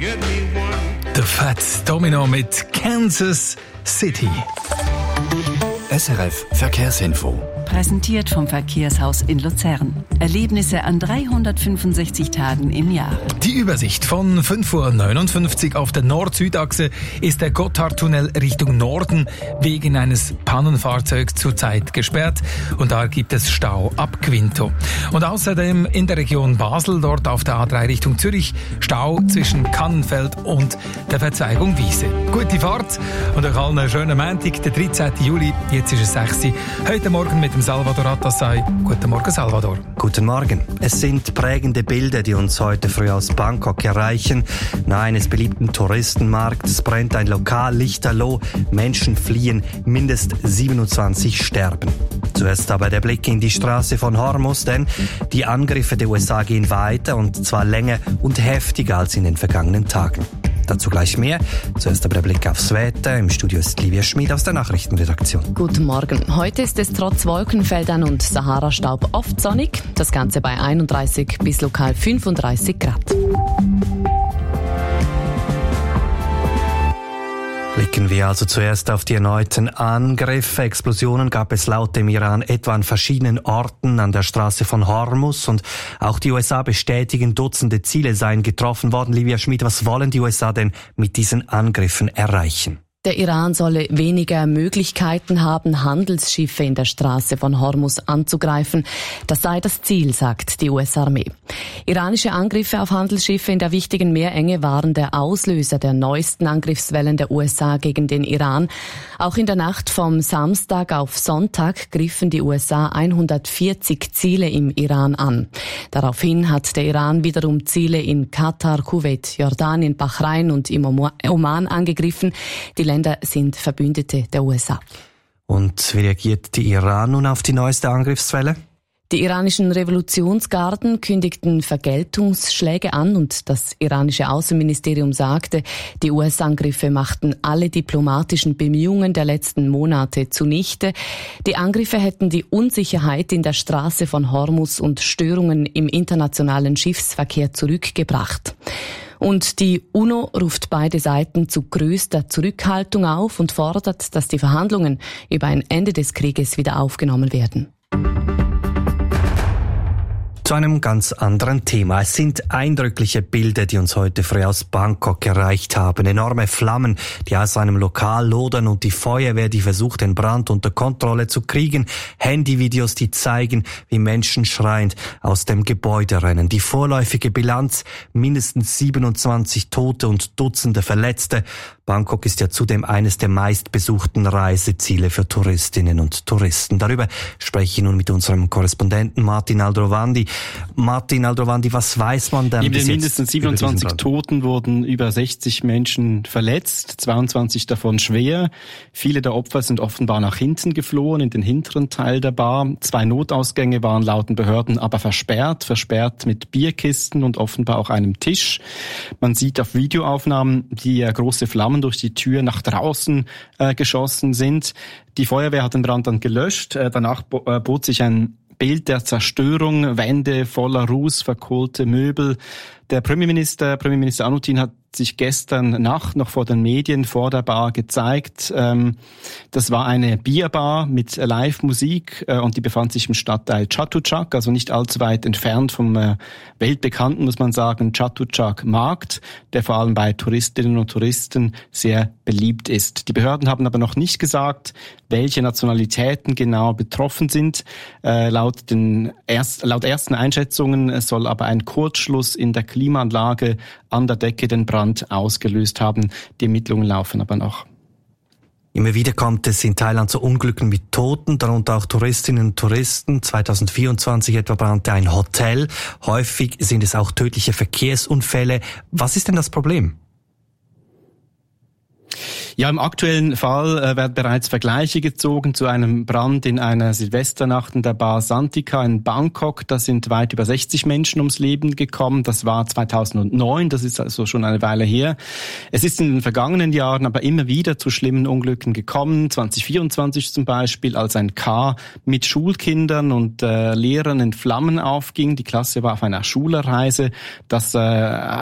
Der Fats Domino mit Kansas City. SRF Verkehrsinfo. Präsentiert vom Verkehrshaus in Luzern. Erlebnisse an 365 Tagen im Jahr. Die Übersicht von 5:59 Uhr auf der Nord-Süd-Achse ist der Gotthardtunnel Richtung Norden wegen eines Pannenfahrzeugs zurzeit gesperrt und da gibt es Stau ab Quinto. Und außerdem in der Region Basel, dort auf der A3 Richtung Zürich, Stau zwischen Kannenfeld und der Verzweigung Wiese. Gute Fahrt und euch allen einen schönen Montag, der 13. Juli. Jetzt ist es 6 Uhr. Heute Morgen mit dem Salvador Atassay. Guten Morgen, Salvador. Guten Morgen. Es sind prägende Bilder, die uns heute früh aus Bangkok erreichen. Nahe eines beliebten Touristenmarktes brennt ein Lokal lichterloh. Menschen fliehen, mindestens 27 sterben. Zuerst aber der Blick in die Straße von Hormuz, denn die Angriffe der USA gehen weiter und zwar länger und heftiger als in den vergangenen Tagen. Dazu gleich mehr. Zuerst aber der Blick aufs Wetter. Im Studio ist Livia Schmid aus der Nachrichtenredaktion. Guten Morgen. Heute ist es trotz Wolkenfeldern und Sahara-Staub oft sonnig. Das Ganze bei 31 bis lokal 35 Grad. Blicken wir also zuerst auf die erneuten Angriffe. Explosionen gab es laut dem Iran etwa an verschiedenen Orten an der Straße von Hormuz und auch die USA bestätigen, Dutzende Ziele seien getroffen worden. Livia Schmid, was wollen die USA denn mit diesen Angriffen erreichen? Der Iran solle weniger Möglichkeiten haben, Handelsschiffe in der Straße von Hormuz anzugreifen. Das sei das Ziel, sagt die US-Armee. Iranische Angriffe auf Handelsschiffe in der wichtigen Meerenge waren der Auslöser der neuesten Angriffswellen der USA gegen den Iran. Auch in der Nacht vom Samstag auf Sonntag griffen die USA 140 Ziele im Iran an. Daraufhin hat der Iran wiederum Ziele in Katar, Kuwait, Jordanien, Bahrain und im Oman angegriffen. Die Länder sind Verbündete der USA. Und wie reagiert der Iran nun auf die neueste Angriffswelle? Die iranischen Revolutionsgarden kündigten Vergeltungsschläge an und das iranische Außenministerium sagte, die US-Angriffe machten alle diplomatischen Bemühungen der letzten Monate zunichte. Die Angriffe hätten die Unsicherheit in der Straße von Hormuz und Störungen im internationalen Schiffsverkehr zurückgebracht. Und die UNO ruft beide Seiten zu größter Zurückhaltung auf und fordert, dass die Verhandlungen über ein Ende des Krieges wieder aufgenommen werden. Zu einem ganz anderen Thema. Es sind eindrückliche Bilder, die uns heute früh aus Bangkok erreicht haben. Enorme Flammen, die aus einem Lokal lodern und die Feuerwehr, die versucht, den Brand unter Kontrolle zu kriegen. Handyvideos, die zeigen, wie Menschen schreiend aus dem Gebäude rennen. Die vorläufige Bilanz, mindestens 27 Tote und Dutzende Verletzte. Bangkok ist ja zudem eines der meistbesuchten Reiseziele für Touristinnen und Touristen. Darüber spreche ich nun mit unserem Korrespondenten Martin Aldrovandi. Martin Aldrovandi, was weiß man denn? Neben den mindestens 27 Toten wurden über 60 Menschen verletzt, 22 davon schwer. Viele der Opfer sind offenbar nach hinten geflohen, in den hinteren Teil der Bar. 2 Notausgänge waren laut den Behörden aber versperrt mit Bierkisten und offenbar auch einem Tisch. Man sieht auf Videoaufnahmen, wie große Flammen durch die Tür nach draußen geschossen sind. Die Feuerwehr hat den Brand dann gelöscht. Danach bot sich ein Bild der Zerstörung, Wände voller Ruß, verkohlte Möbel. Der Premierminister Anutin hat sich gestern Nacht noch vor den Medien vor der Bar gezeigt. Das war eine Bierbar mit Live-Musik und die befand sich im Stadtteil Chatuchak, also nicht allzu weit entfernt vom weltbekannten, muss man sagen, Chatuchak-Markt, der vor allem bei Touristinnen und Touristen sehr beliebt ist. Die Behörden haben aber noch nicht gesagt, welche Nationalitäten genau betroffen sind. Laut ersten Einschätzungen soll aber ein Kurzschluss in der Klimaanlage an der Decke den Brand ausgelöst haben. Die Ermittlungen laufen aber noch. Immer wieder kommt es in Thailand zu Unglücken mit Toten, darunter auch Touristinnen und Touristen. 2024 etwa brannte ein Hotel. Häufig sind es auch tödliche Verkehrsunfälle. Was ist denn das Problem? Ja, im aktuellen Fall werden bereits Vergleiche gezogen zu einem Brand in einer Silvesternacht in der Bar Santika in Bangkok. Da sind weit über 60 Menschen ums Leben gekommen. Das war 2009, das ist also schon eine Weile her. Es ist in den vergangenen Jahren aber immer wieder zu schlimmen Unglücken gekommen. 2024 zum Beispiel, als ein Car mit Schulkindern und Lehrern in Flammen aufging. Die Klasse war auf einer Schulreise. Das